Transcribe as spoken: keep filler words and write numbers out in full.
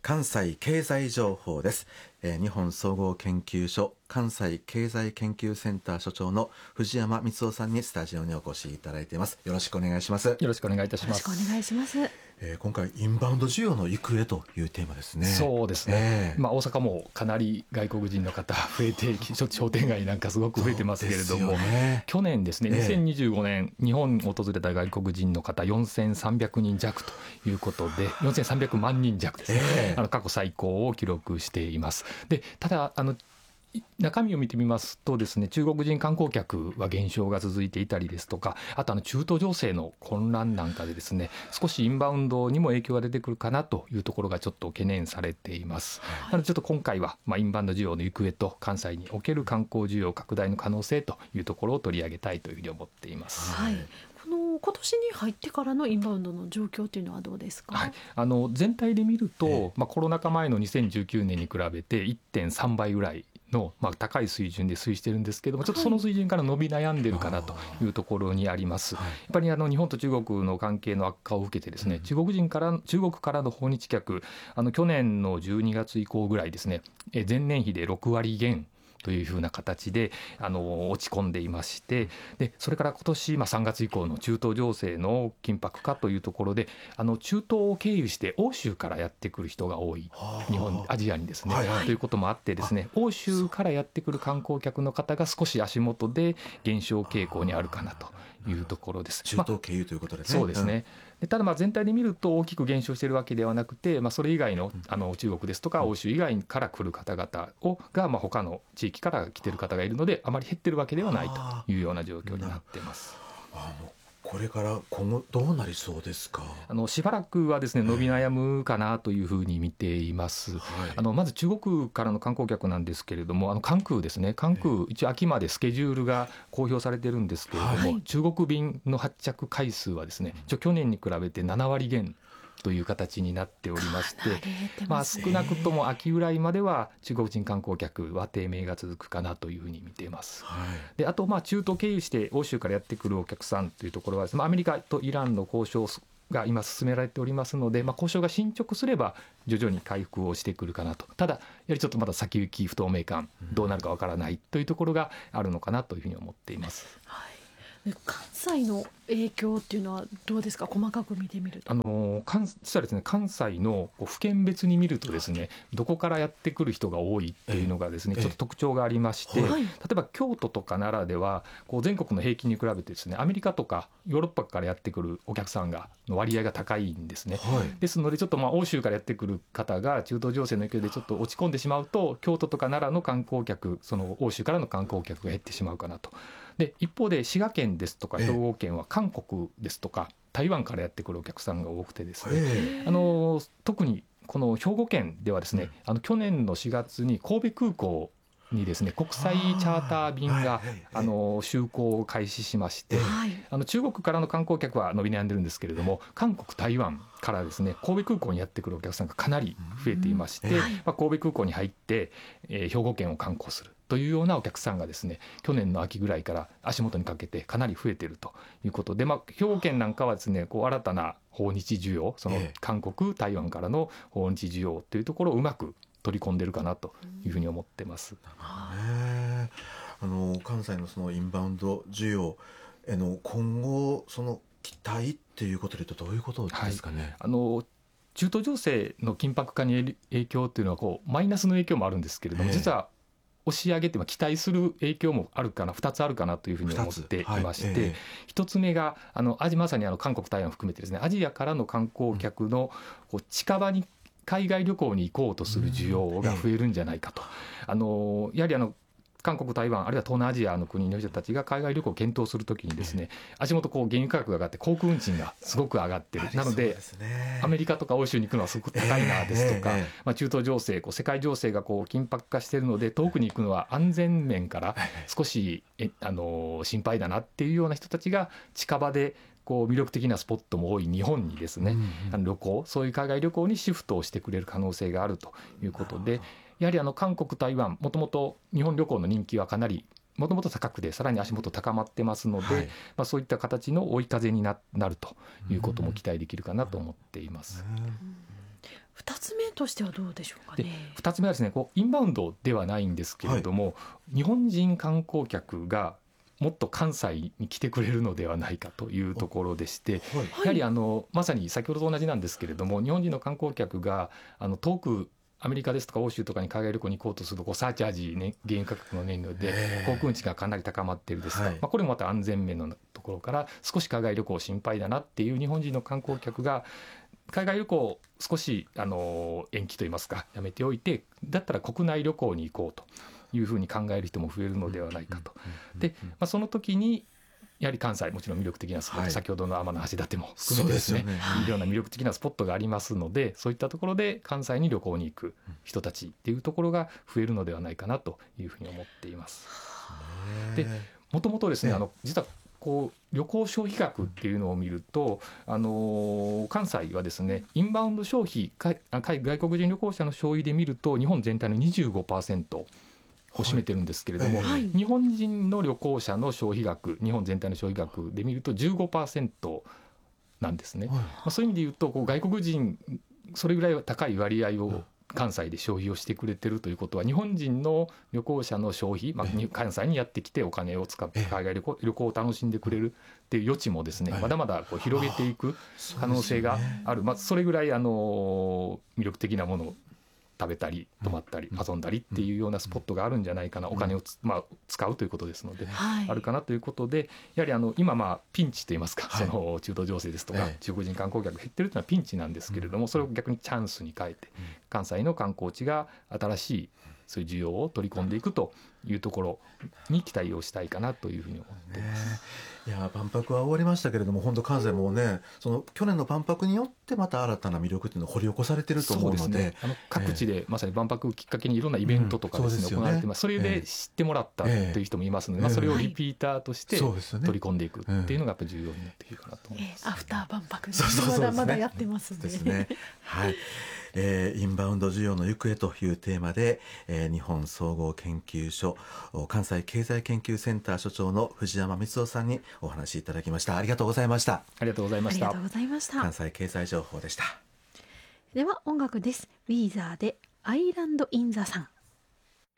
関西経済情報です。えー、日本総合研究所関西経済研究センター所長の藤山光雄さんにスタジオにお越しいただいています。よろしくお願いします。 よろしくお願いいたします。 よろしくお願いします。 えー、今回インバウンド需要の行方というテーマですね。 そうですね、 えーまあ、大阪もかなり外国人の方増えて、商店街なんかすごく増えてますけれども、ね、去年ですね、にせんにじゅうごねん、日本を訪れた外国人の方よんせんさんびゃくにん弱ということで、よんせんさんびゃくまんにん弱ですね、えー、あの過去最高を記録しています。でただあの中身を見てみますとですね、中国人観光客は減少が続いていたりですとか、あとあの中東情勢の混乱なんかでですね、少しインバウンドにも影響が出てくるかなというところがちょっと懸念されています。はい、なのでちょっと今回はまあインバウンド需要の行方と関西における観光需要拡大の可能性というところを取り上げたいというふうに思っています。 はい、この今年に入ってからのインバウンドの状況というのはどうですか？ はい、あの全体で見ると、まあ、コロナ禍前のにせんじゅうきゅうねんに比べて いってんさんばいぐらいの、まあ、高い水準で推移しているんですけれども、ちょっとその水準から伸び悩んでるかなというところにあります。やっぱりあの日本と中国の関係の悪化を受けてですね、中国人から中国からの訪日客、あの去年のじゅうにがつ以降ぐらいですね、え前年比でろくわり減というふうな形であの落ち込んでいまして、でそれから今年、まあ、さんがつ以降の中東情勢の緊迫化というところで、あの中東を経由して欧州からやってくる人が多い、日本アジアにですね、はいはい、ということもあってですね、欧州からやってくる観光客の方が少し足元で減少傾向にあるかなというところです。 中東経由ということですね。 まあ、そうですね。でただまあ全体で見ると大きく減少しているわけではなくて、まあ、それ以外の、あの中国ですとか欧州以外から来る方々をが、まあ、他の地域から来ている方がいるので、あまり減っているわけではないというような状況になっています。 あのこれから今後どうなりそうですか？ あのしばらくはですね、伸び悩むかなというふうに見ています。はい、あのまず中国からの観光客なんですけれども、あの関空ですね、関空一応秋までスケジュールが公表されてるんですけれども、はい、中国便の発着回数はですね、一応去年に比べてななわり減という形になっておりまして、まあ、少なくとも秋ぐらいまでは中国人観光客は低迷が続くかなというふうに見ています。はい、であとまあ中東経由して欧州からやってくるお客さんというところはですね、まあ、アメリカとイランの交渉が今進められておりますので、まあ、交渉が進捗すれば徐々に回復をしてくるかなと。ただやはりちょっとまだ先行き不透明感、どうなるかわからないというところがあるのかなというふうに思っています。 はい、関西の影響っていうのはどうですか？細かく見てみると。 あの関実はですね、関西の府県別に見るとですね、どこからやってくる人が多いっていうのがですね、ちょっと特徴がありまして、例えば京都とか奈良ではこう全国の平均に比べてですね、アメリカとかヨーロッパからやってくるお客さんがの割合が高いんですね。はい、ですのでちょっとまあ欧州からやってくる方が中東情勢の影響でちょっと落ち込んでしまうと、京都とか奈良の観光客、その欧州からの観光客が減ってしまうかなと。で一方で滋賀県ですとか兵庫県は韓国ですとか台湾からやってくるお客さんが多くてですね、あの特にこの兵庫県ではですね、あの去年のしがつに神戸空港にですね、国際チャーター便があの就航を開始しまして、あの中国からの観光客は伸び悩んでるんですけれども、韓国台湾からですね、神戸空港にやってくるお客さんがかなり増えていまして、まあ、神戸空港に入って、えー、兵庫県を観光するというようなお客さんがですね、去年の秋ぐらいから足元にかけてかなり増えているということで、まあ、兵庫県なんかはですね、こう新たな訪日需要、その韓国台湾からの訪日需要というところをうまく取り込んでるかなというふうに思ってます。 あの関西のそのインバウンド需要への今後その期待っていうことで言うとどういうことですかね？はい、 あの中東情勢の緊迫化に影響というのはこうマイナスの影響もあるんですけれども、実は押し上げて期待する影響もあるかな、ふたつあるかなというふうに思っていまして、はい、えー、ひとつめがあのまさにあの韓国台湾含めてですね、アジアからの観光客のこう近場に海外旅行に行こうとする需要が増えるんじゃないかと。あのやはりあの韓国、台湾あるいは東南アジアの国の人たちが海外旅行を検討するときにですね、足元こう原油価格が上がって航空運賃がすごく上がってる、なのでアメリカとか欧州に行くのはすごく高いなですとか、まあ、中東情勢こう世界情勢がこう緊迫化しているので遠くに行くのは安全面から少しえあの心配だなっていうような人たちが近場でこう魅力的なスポットも多い日本にですね、うんうん、あの旅行そういう海外旅行にシフトをしてくれる可能性があるということで、やはりあの韓国台湾もともと日本旅行の人気はかなりもともと高くてさらに足元高まってますので、はい、まあ、そういった形の追い風に な, なるということも期待できるかなと思っています。 うん、 ふたつめとしてはどうでしょうかでね。 ふたつめはですね、こうインバウンドではないんですけれども、日本人観光客がもっと関西に来てくれるのではないかというところでして、 はいやはりあのまさに先ほどと同じなんですけれども、日本人の観光客があの遠くアメリカですとか欧州とかに海外旅行に行こうとすると、こうサーチャージ、ね、原油価格の燃料で航空運賃がかなり高まっているですが、 はいまあ、これもまた安全面のところから少し海外旅行心配だなっていう日本人の観光客が海外旅行を少しあの延期といいますかやめておいて、だったら国内旅行に行こうというふうに考える人も増えるのではないかと。で、まあ、その時にやはり関西もちろん魅力的なスポット、 はい、 先ほどの天橋立も含めてですね、いろんな魅力的なスポットがありますので、そういったところで関西に旅行に行く人たちっていうところが増えるのではないかなというふうに思っています。でもともとですね、あの実はこう旅行消費額っていうのを見ると、あのー、関西はですねインバウンド消費、外国人旅行者の消費で見ると日本全体の にじゅうごパーセントを占めてるんですけれども、はい、日本人の旅行者の消費額、日本全体の消費額で見ると じゅうごパーセント なんですね、はい、まあ、そういう意味で言うとこう外国人それぐらい高い割合を関西で消費をしてくれてるということは、日本人の旅行者の消費、まあ、関西にやってきてお金を使って海外旅行、旅行を楽しんでくれるっていう余地もですね、まだまだこう広げていく可能性がある、まあ、それぐらいあの魅力的なものを食べたり泊まったり遊んだりっていうようなスポットがあるんじゃないかな、お金をつ、まあ、使うということですので、はい、あるかなということで、やはりあの今まあピンチといいますか、はい、その中東情勢ですとか、中国人観光客が減ってるというのはピンチなんですけれども、それを逆にチャンスに変えて関西の観光地が新しいそういう需要を取り込んでいくというところに期待をしたいかなというふうに思っています。 いや万博は終わりましたけれども、本当関西もね、その去年の万博によってまた新たな魅力っていうのを掘り起こされてると思うので、そうですね、 あの各地でまさに万博をきっかけにいろんなイベントとかですね、うん、そうですよね、行われてます。それで知ってもらったという人もいますので、えーまあ、それをリピーターとして取り込んでいくっていうのがやっぱり重要になってくるかなと思います、 えー、アフター万博そうそうそうですね、 まだまだやってますね。 ですね、はい、えー、インバウンド需要の行方というテーマで、えー、日本総合研究所関西経済研究センター所長の藤山光雄さんにお話しいただきました。ありがとうございました。 ありがとうございました。 ありがとうございました。 関西経済情報でした。 では音楽です。ウィーザーでアイランドインザサン。